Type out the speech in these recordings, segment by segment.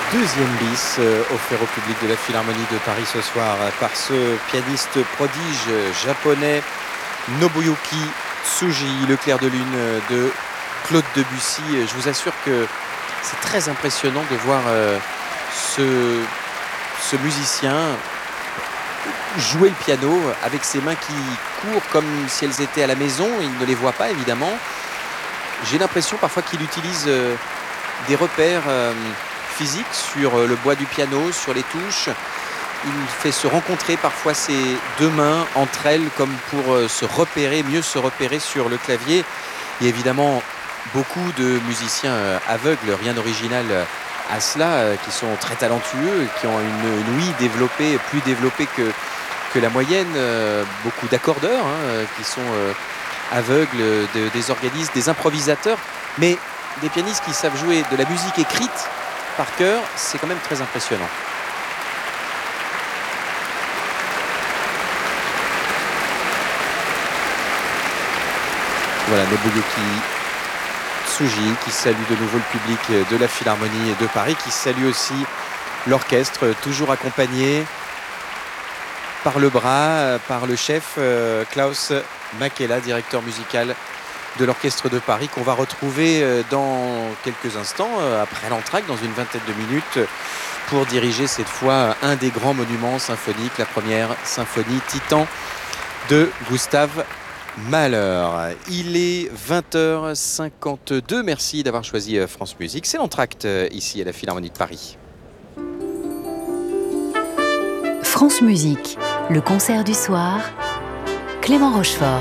Deuxième bis offert au public de la Philharmonie de Paris ce soir par ce pianiste prodige japonais Nobuyuki Tsuji, le clair de lune de Claude Debussy. Je vous assure que c'est très impressionnant de voir ce musicien jouer le piano avec ses mains qui courent comme si elles étaient à la maison. Il ne les voit pas évidemment. J'ai l'impression parfois qu'il utilise des repères physiques sur le bois du piano, sur les touches. Il fait se rencontrer parfois ses deux mains entre elles comme pour se repérer, mieux se repérer sur le clavier. Il y a évidemment beaucoup de musiciens aveugles, rien d'original à cela, qui sont très talentueux, qui ont une ouïe développée, plus développée que la moyenne. Beaucoup d'accordeurs qui sont aveugles, des organistes, des improvisateurs, mais des pianistes qui savent jouer de la musique écrite par cœur, c'est quand même très impressionnant. Voilà, Nobuyuki Tsuji qui salue de nouveau le public de la Philharmonie de Paris, qui salue aussi l'orchestre, toujours accompagné par le bras, par le chef Klaus Makela, directeur musical de l'orchestre de Paris, qu'on va retrouver dans quelques instants, après l'entracte, dans une vingtaine de minutes, pour diriger cette fois un des grands monuments symphoniques, la première symphonie Titan de Gustav Mahler. Il est 20h52. Merci d'avoir choisi France Musique. C'est l'entracte ici à la Philharmonie de Paris. France Musique, le concert du soir, Clément Rochefort.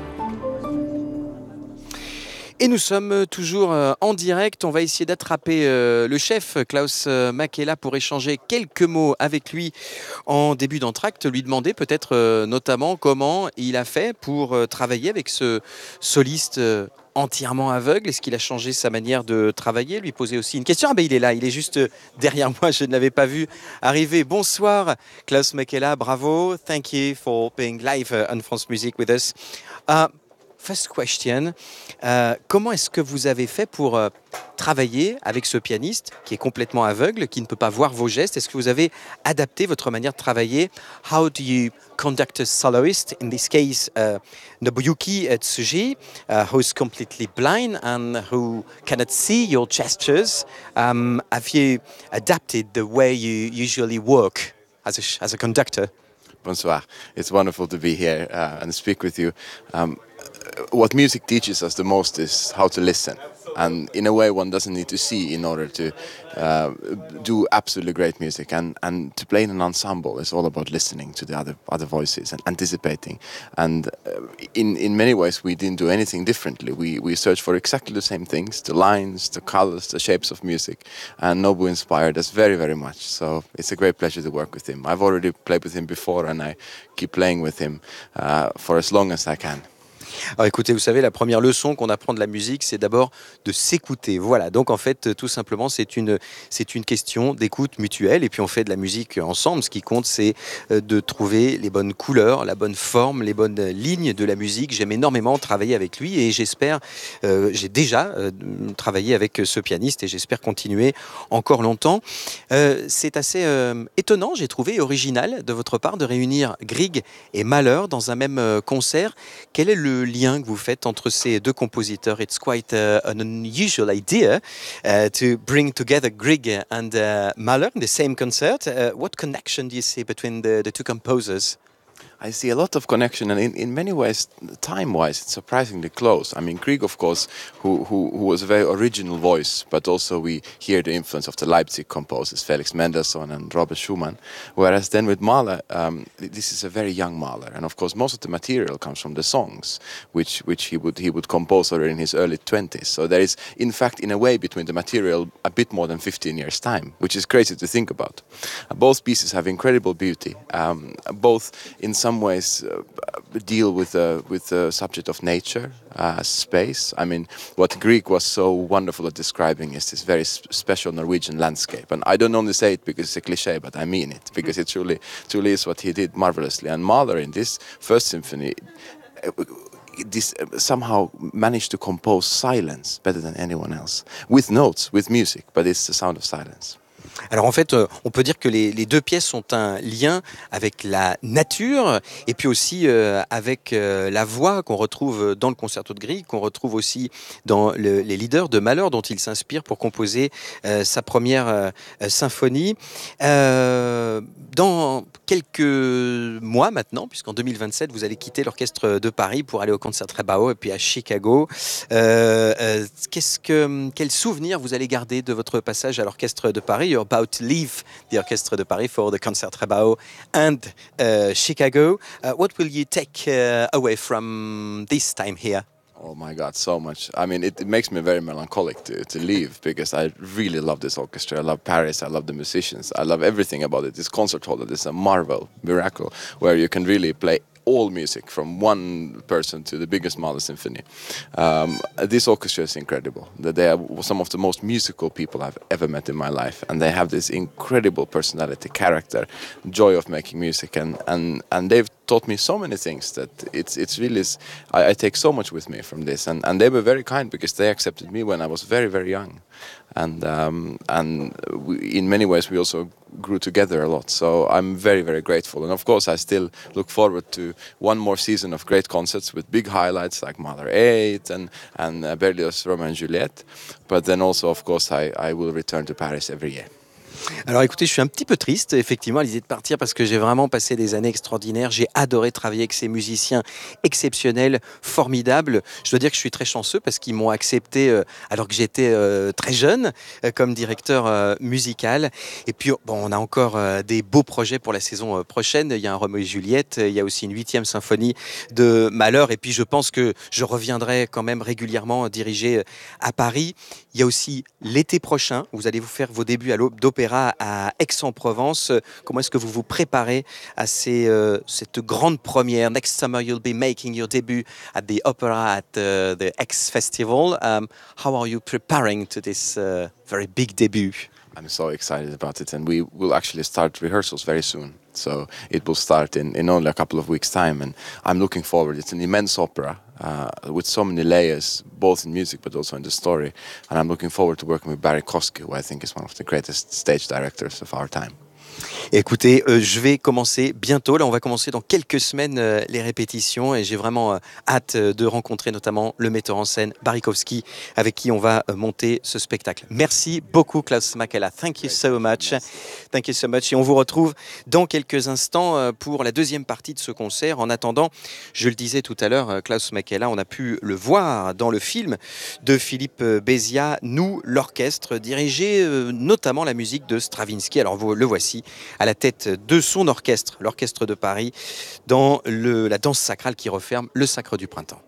Et nous sommes toujours en direct. On va essayer d'attraper le chef Klaus Makela pour échanger quelques mots avec lui en début d'entracte. Lui demander peut-être notamment comment il a fait pour travailler avec ce soliste entièrement aveugle. Est-ce qu'il a changé sa manière de travailler? Lui poser aussi une question. Ah ben il est là, il est juste derrière moi. Je ne l'avais pas vu arriver. Bonsoir Klaus Makela, bravo. Thank you for being live on France Music with us. First question, comment est-ce que vous avez fait pour travailler avec ce pianiste qui est complètement aveugle, qui ne peut pas voir vos gestes? Est-ce que vous avez adapté votre manière de travailler? How do you conduct a soloist, in this case Nobuyuki Tsuji, who's completely blind and who cannot see your gestures? Have you adapted the way you usually work as a conductor? Bonsoir. It's wonderful to be here and speak with you. What music teaches us the most is how to listen. And in a way, one doesn't need to see in order to do absolutely great music. And to play in an ensemble is all about listening to the other voices and anticipating. And in many ways, we didn't do anything differently. We searched for exactly the same things, the lines, the colors, the shapes of music. And Nobu inspired us very, very much. So it's a great pleasure to work with him. I've already played with him before, and I keep playing with him for as long as I can. Alors écoutez, vous savez, la première leçon qu'on apprend de la musique, c'est d'abord de s'écouter. Voilà, donc en fait, tout simplement, c'est une question d'écoute mutuelle. Et puis on fait de la musique ensemble. Ce qui compte, c'est de trouver les bonnes couleurs, la bonne forme, les bonnes lignes de la musique. J'aime énormément travailler avec lui et j'espère, j'ai déjà travaillé avec ce pianiste et j'espère continuer encore longtemps. C'est assez étonnant, j'ai trouvé, original de votre part de réunir Grieg et Mahler dans un même concert. Quel est le lien que vous faites entre ces deux compositeurs? It's quite an unusual idea to bring together Grieg and Mahler in the same concert. What connection do you see between the two composers? I see a lot of connection, and in many ways, time-wise, it's surprisingly close. I mean, Grieg, of course, who was a very original voice, but also we hear the influence of the Leipzig composers, Felix Mendelssohn and Robert Schumann. Whereas then with Mahler, this is a very young Mahler, and of course, most of the material comes from the songs, which he would compose already in his early 20s. So there is, in fact, in a way, between the material, a bit more than 15 years' time, which is crazy to think about. Both pieces have incredible beauty. Both in some ways deal with the subject of nature, space. I mean, what Grieg was so wonderful at describing is this very special Norwegian landscape. And I don't only say it because it's a cliche, but I mean it, because it truly is what he did marvelously. And Mahler in this first symphony somehow managed to compose silence better than anyone else, with notes, with music, but it's the sound of silence. Alors en fait, on peut dire que les deux pièces ont un lien avec la nature et puis aussi avec la voix qu'on retrouve dans le concerto de Grieg, qu'on retrouve aussi dans les leaders de Mahler dont il s'inspire pour composer sa première symphonie. Dans quelques mois maintenant, puisqu'en 2027, vous allez quitter l'Orchestre de Paris pour aller au Concertgebouw et puis à Chicago. Quel souvenir vous allez garder de votre passage à l'Orchestre de Paris? You're about to leave the Orchestre de Paris for the Concertgebouw and Chicago. What will you take away from this time here? Oh my God, so much. I mean, it makes me very melancholic to leave because I really love this orchestra. I love Paris. I love the musicians. I love everything about it. This concert hall is a marvel, miracle, where you can really play all music from one person to the biggest Mahler symphony. This orchestra is incredible. They are some of the most musical people I've ever met in my life, and they have this incredible personality, character, joy of making music, and they've taught me so many things that it's really I take so much with me from this, and they were very kind because they accepted me when I was very, very young, and in many ways we also grew together a lot. So I'm very, very grateful, and of course I still look forward to one more season of great concerts with big highlights like Mahler 8 and Berlioz Romeo and Juliet, but then also of course I will return to Paris every year. Alors écoutez, je suis un petit peu triste effectivement à l'idée de partir parce que j'ai vraiment passé des années extraordinaires. J'ai adoré travailler avec ces musiciens exceptionnels, formidables. Je dois dire que je suis très chanceux parce qu'ils m'ont accepté alors que j'étais très jeune comme directeur musical. Et puis bon, on a encore des beaux projets pour la saison prochaine. Il y a un Roméo et Juliette, il y a aussi une 8e symphonie de Mahler. Et puis je pense que je reviendrai quand même régulièrement diriger à Paris. Il y a aussi l'été prochain, vous allez vous faire vos débuts à l'Aube d'Opéra à Aix-en-Provence. Comment est-ce que vous vous préparez à cette grande première? Next summer, you'll be making your debut at the opera at the Aix Festival. How are you preparing to this very big debut? I'm so excited about it, and we will actually start rehearsals very soon. So it will start in only a couple of weeks' time, and I'm looking forward. It's an immense opera with so many layers, both in music but also in the story. And I'm looking forward to working with Barry Kosky, who I think is one of the greatest stage directors of our time. Écoutez, je vais commencer bientôt. Là, on va commencer dans quelques semaines les répétitions et j'ai vraiment hâte de rencontrer notamment le metteur en scène Barikowski avec qui on va monter ce spectacle. Merci beaucoup Klaus Makela. Thank you so much. Thank you so much. Et on vous retrouve dans quelques instants pour la deuxième partie de ce concert. En attendant, je le disais tout à l'heure, Klaus Makela, on a pu le voir dans le film de Philippe Béziat, Nous, l'orchestre, dirigé notamment la musique de Stravinsky. Alors le voici à la tête de son orchestre, l'Orchestre de Paris, dans la danse sacrale qui referme le Sacre du Printemps.